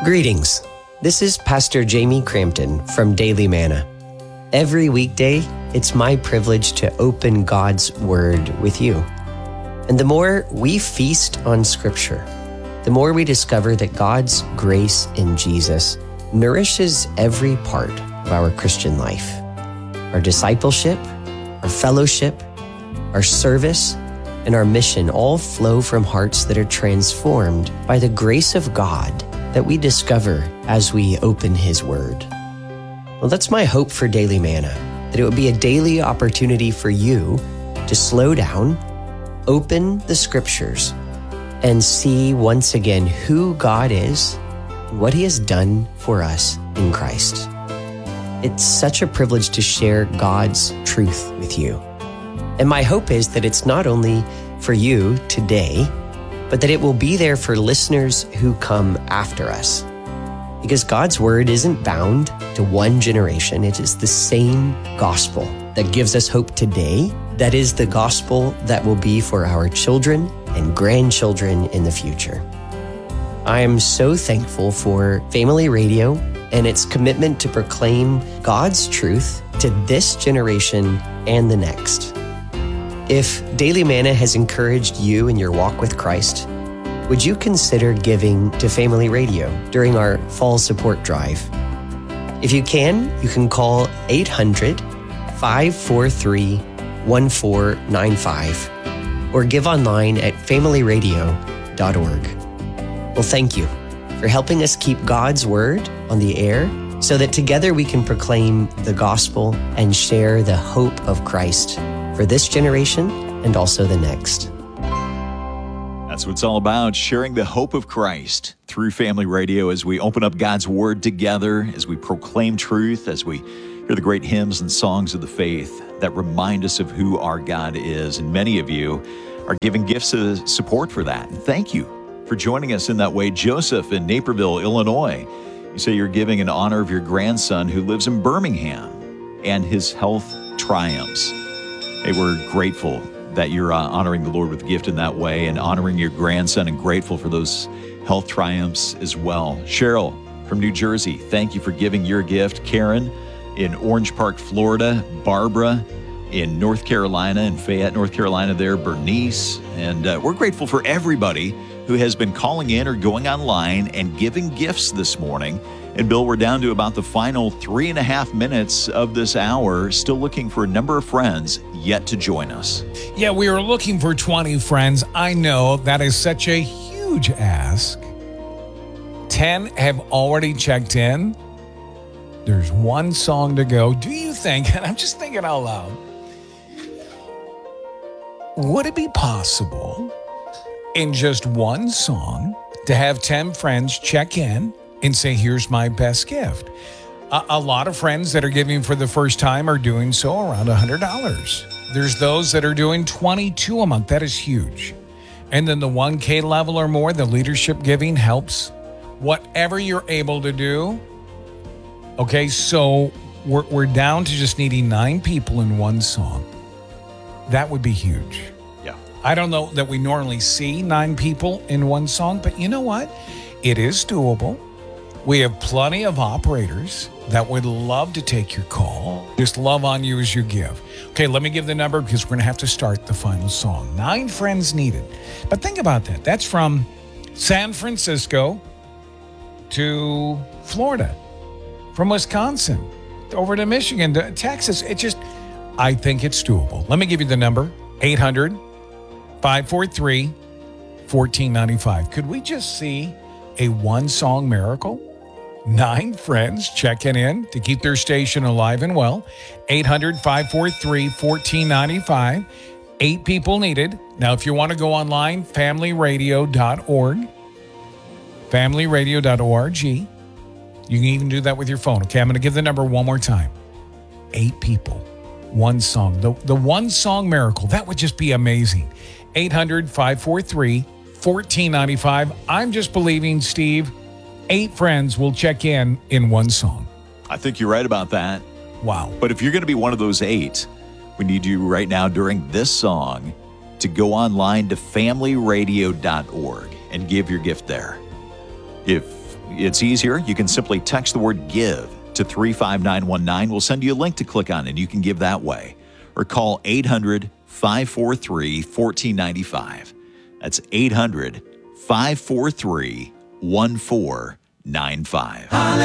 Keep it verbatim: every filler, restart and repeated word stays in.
Greetings. This is Pastor Jamie Crampton from Daily Manna. Every weekday, it's my privilege to open God's Word with you. And the more we feast on Scripture, the more we discover that God's grace in Jesus nourishes every part of our Christian life. Our discipleship, our fellowship, our service, and our mission all flow from hearts that are transformed by the grace of God that we discover as we open His Word. Well, that's my hope for Daily Manna, that it would be a daily opportunity for you to slow down, open the Scriptures, and see once again who God is and what He has done for us in Christ. It's such a privilege to share God's truth with you. And my hope is that it's not only for you today, but that it will be there for listeners who come after us. Because God's Word isn't bound to one generation. It is the same gospel that gives us hope today. That is the gospel that will be for our children and grandchildren in the future. I am so thankful for Family Radio and its commitment to proclaim God's truth to this generation and the next. If Daily Manna has encouraged you in your walk with Christ, would you consider giving to Family Radio during our fall support drive? If you can, you can call eight hundred, five four three, one four nine five or give online at family radio dot org. Well, thank you for helping us keep God's Word on the air so that together we can proclaim the gospel and share the hope of Christ for this generation and also the next. That's what it's all about, sharing the hope of Christ through Family Radio as we open up God's Word together, as we proclaim truth, as we hear the great hymns and songs of the faith that remind us of who our God is. And many of you are giving gifts of support for that. And thank you for joining us in that way. Joseph in Naperville, Illinois, you say you're giving in honor of your grandson who lives in Birmingham and his health triumphs. Hey, we're grateful that you're uh, honoring the Lord with a gift in that way and honoring your grandson, and grateful for those health triumphs as well. Cheryl from New Jersey, thank you for giving your gift. Karen in Orange Park, Florida. Barbara in North Carolina, in Fayette, North Carolina there. Bernice. And uh, we're grateful for everybody who has been calling in or going online and giving gifts this morning. And Bill, we're down to about the final three and a half minutes of this hour, still looking for a number of friends yet to join us. Yeah, we are looking for twenty friends. I know that is such a huge ask. ten have already checked in. There's one song to go. Do you think, and I'm just thinking out loud, would it be possible in just one song to have ten friends check in and say, here's my best gift? A, a lot of friends that are giving for the first time are doing so around one hundred dollars. There's those that are doing twenty-two dollars a month. That is huge. And then the one K level or more, the leadership giving helps. Whatever you're able to do. Okay, so we're, we're down to just needing nine people in one song. That would be huge. Yeah. I don't know that we normally see nine people in one song, but you know what? It is doable. We have plenty of operators that would love to take your call. Just love on you as you give. Okay, let me give the number because we're going to have to start the final song. Nine friends needed. But think about that. That's from San Francisco to Florida, from Wisconsin over to Michigan to Texas. It just, I think it's doable. Let me give you the number, eight hundred, five four three, one four nine five. Could we just see a one-song miracle? Nine friends checking in to keep their station alive and well. eight hundred, five four three, one four nine five. Eight people needed. Now, if you want to go online, family radio dot org. family radio dot org. You can even do that with your phone. Okay, I'm going to give the number one more time. Eight people, one song. The, the one-song miracle. That would just be amazing. eight hundred, five four three, one four nine five. I'm just believing, Steve, eight friends will check in in one song. I think you're right about that. Wow. But if you're going to be one of those eight, we need you right now during this song to go online to family radio dot org and give your gift there. If it's easier. You can simply text the word give to three five nine one nine. We'll send you a link to click on, and you can give that way. Or call eight hundred, five four three, one four nine five. That's eight hundred, five four three, one four nine five.